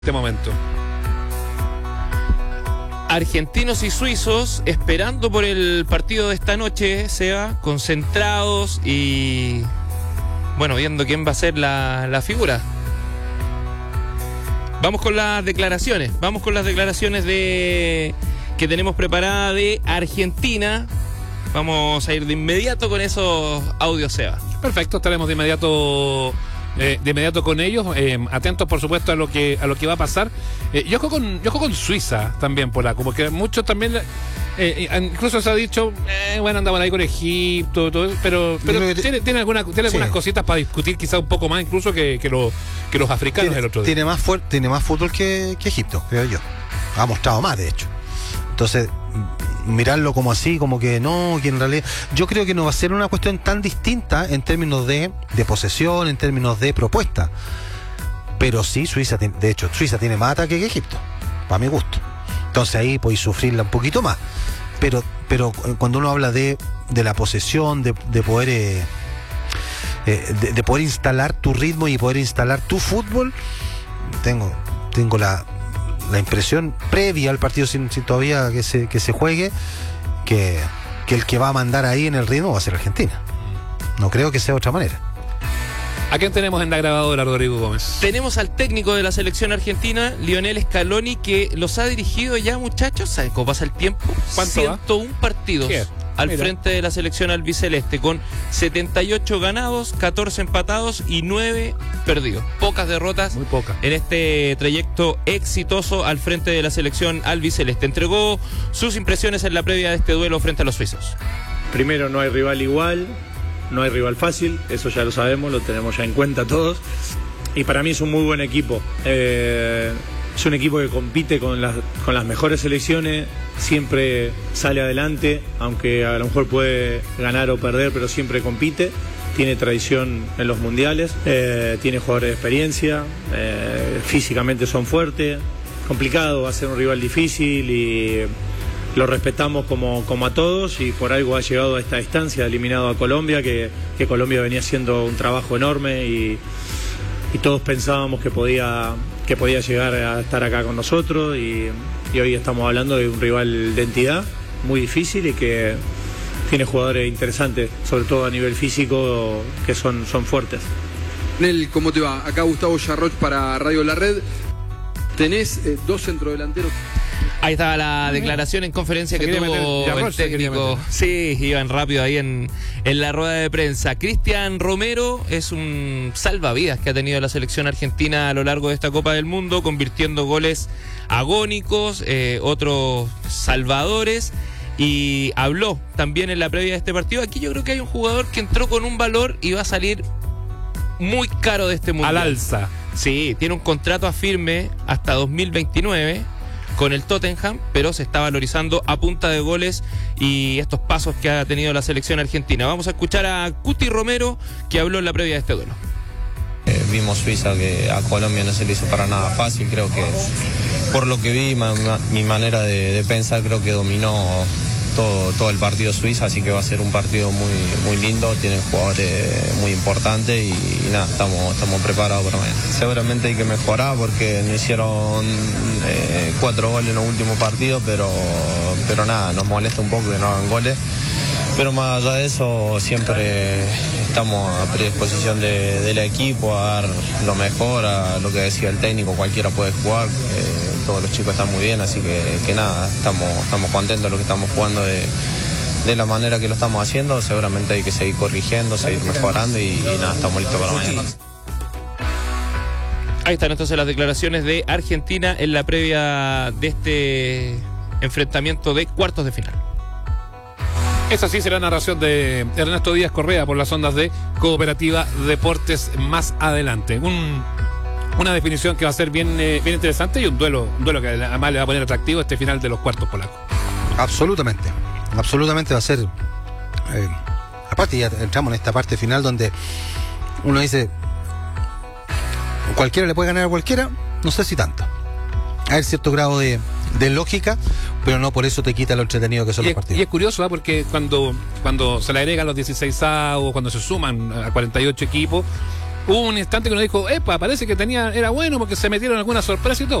este momento. Argentinos y suizos esperando por el partido de esta noche, Seba, concentrados y bueno, viendo quién va a ser la figura. Vamos con las declaraciones que tenemos preparada de Argentina. Vamos a ir de inmediato con esos audios, Seba. Perfecto, estaremos de inmediato con ellos, atentos por supuesto a lo que va a pasar. Yo juego con Suiza también, Polaco, porque muchos también incluso se ha dicho bueno, andaban ahí con Egipto, todo eso, pero tiene algunas cositas para discutir quizás un poco más incluso que los africanos el otro día. Tiene más fútbol que Egipto, creo yo. Ha mostrado más, de hecho. Entonces, mirarlo como así, como que no, que en realidad yo creo que no va a ser una cuestión tan distinta en términos de posesión, en términos de propuesta, pero sí Suiza tiene más ataque que Egipto, para mi gusto. Entonces ahí podéis sufrirla un poquito más, pero cuando uno habla de la posesión, de poder instalar tu ritmo y poder instalar tu fútbol, tengo la impresión previa al partido sin todavía que se juegue, que el que va a mandar ahí en el ritmo va a ser Argentina. No creo que sea de otra manera. ¿A quién tenemos en la grabadora, Rodrigo Gómez? Tenemos al técnico de la selección argentina, Lionel Scaloni, que los ha dirigido ya, muchachos. ¿Saben cómo pasa el tiempo? ¿Cuánto 101 partidos al frente de la selección albiceleste, con 78 ganados, 14 empatados y 9 perdidos. Pocas derrotas. Muy pocas. En este trayecto exitoso al frente de la selección albiceleste. Entregó sus impresiones en la previa de este duelo frente a los suizos. Primero, no hay rival igual, no hay rival fácil, eso ya lo sabemos, lo tenemos ya en cuenta todos. Y para mí es un muy buen equipo. Es un equipo que compite con las mejores selecciones, siempre sale adelante, aunque a lo mejor puede ganar o perder, pero siempre compite. Tiene tradición en los mundiales, tiene jugadores de experiencia, físicamente son fuertes. Complicado, va a ser un rival difícil y lo respetamos como a todos, y por algo ha llegado a esta distancia, eliminado a Colombia, que Colombia venía haciendo un trabajo enorme y todos pensábamos que podía llegar a estar acá con nosotros, y hoy estamos hablando de un rival de entidad muy difícil y que tiene jugadores interesantes, sobre todo a nivel físico, que son fuertes. Nel, ¿cómo te va? Acá Gustavo Yarroch para Radio La Red. Tenés dos centrodelanteros. Ahí estaba la declaración en conferencia que tuvo el técnico. Sí, iban rápido ahí en la rueda de prensa. Cristian Romero es un salvavidas que ha tenido la selección argentina a lo largo de esta Copa del Mundo, convirtiendo goles agónicos, otros salvadores, y habló también en la previa de este partido. Aquí yo creo que hay un jugador que entró con un valor y va a salir muy caro de este mundial. Al alza. Sí, tiene un contrato a firme hasta 2029 con el Tottenham, pero se está valorizando a punta de goles y estos pasos que ha tenido la selección argentina. Vamos a escuchar a Cuti Romero, que habló en la previa de este duelo. Vimos Suiza, que a Colombia no se le hizo para nada fácil. Creo que por lo que vi, mi manera de pensar, creo que dominó todo el partido Suiza, así que va a ser un partido muy, muy lindo. Tienen jugadores muy importantes y nada, estamos preparados para mañana. Seguramente hay que mejorar porque no hicieron 4 goles en los últimos partidos, pero nada, nos molesta un poco que no hagan goles. Pero más allá de eso, siempre estamos a predisposición del equipo a dar lo mejor, a lo que decía el técnico, cualquiera puede jugar, todos los chicos están muy bien, así que nada, estamos contentos de lo que estamos jugando de la manera que lo estamos haciendo. Seguramente hay que seguir corrigiendo, seguir mejorando y nada, estamos listos para mañana. Ahí están entonces las declaraciones de Argentina en la previa de este enfrentamiento de cuartos de final. Esa sí será narración de Ernesto Díaz Correa por las ondas de Cooperativa Deportes más adelante. Una definición que va a ser bien interesante y un duelo que además le va a poner atractivo este final de los cuartos polacos. Absolutamente va a ser. Aparte ya entramos en esta parte final donde uno dice, cualquiera le puede ganar a cualquiera, no sé si tanto. Hay cierto grado de lógica, pero no por eso te quita lo entretenido que son los partidos. Y es curioso, porque cuando se le agregan los 16avos, cuando se suman a 48 equipos, hubo un instante que uno dijo, parece que era bueno porque se metieron alguna sorpresa y todo.